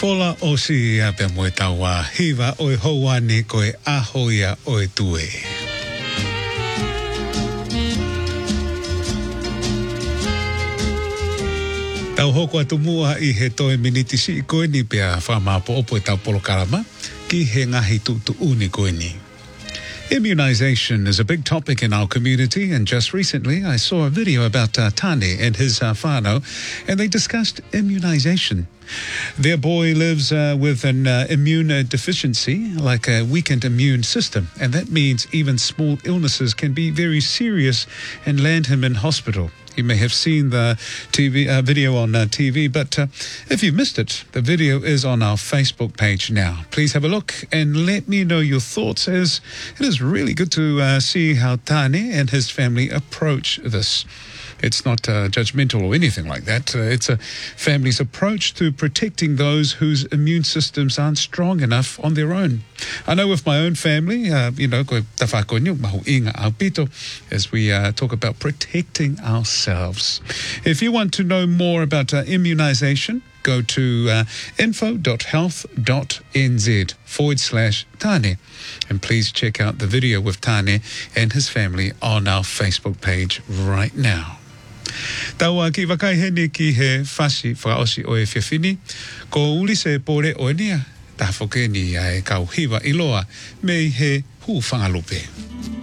Fola o si ape moe tawa hiva oi hoa ni koe ahoia oi tue. Tau hoko atu mua I he toe miniti si I koe ni pia whamapo opo I tau polokarama ki he ngahi tutu uni koe ni. Immunization is a big topic in our community, and just recently I saw a video about Tane and his whānau, and they discussed immunization. Their boy lives with an immune deficiency, like a weakened immune system, and that means even small illnesses can be very serious and land him in hospital. You may have seen the video on TV, but if you've missed it, the video is on our Facebook page now. Please have a look and let me know your thoughts, as it is really good to see how Tane and his family approach this. It's not judgmental or anything like that. It's a family's approach to protecting those whose immune systems aren't strong enough on their own. I know with my own family, as we talk about protecting ourselves. If you want to know more about immunization, go to info.health.nz/Tane. And please check out the video with Tane and his family on our Facebook page right now. Taua ki wakai hene ki he whasi whaosi o e whiawhini, ko uli se pore o enia, ta whoke ni ai kau hiwa iloa me he hu whangalope.